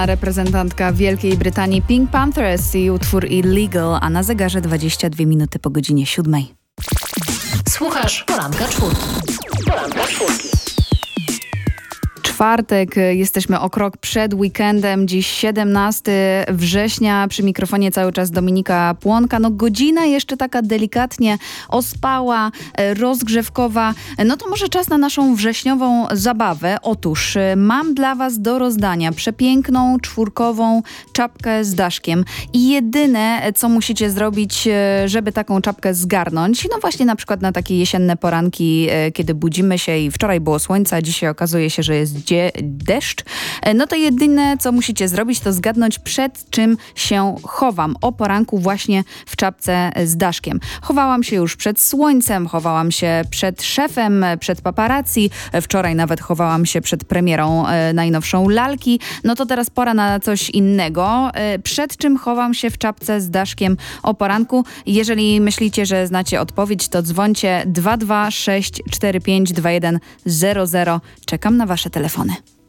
Reprezentantka Wielkiej Brytanii Pink Panthers i utwór Illegal, a na zegarze 22 minuty po godzinie 7. Słuchasz Poranka Czwórki. Poranka Czwórki. Czwartek, jesteśmy o krok przed weekendem, dziś 17 września, przy mikrofonie cały czas Dominika Płonka. Godzina jeszcze taka delikatnie ospała, rozgrzewkowa. To może czas na naszą wrześniową zabawę. Otóż mam dla was do rozdania przepiękną, czwórkową czapkę z daszkiem. I jedyne, co musicie zrobić, żeby taką czapkę zgarnąć, właśnie na przykład na takie jesienne poranki, kiedy budzimy się i wczoraj było słońce, a dzisiaj okazuje się, że jest deszcz, to jedyne, co musicie zrobić, to zgadnąć, przed czym się chowam. O poranku właśnie w czapce z daszkiem. Chowałam się już przed słońcem, chowałam się przed szefem, przed paparazzi. Wczoraj nawet chowałam się przed premierą najnowszą lalki. To teraz pora na coś innego. Przed czym chowam się w czapce z daszkiem o poranku? Jeżeli myślicie, że znacie odpowiedź, to dzwońcie 226452100. Czekam na wasze telefony.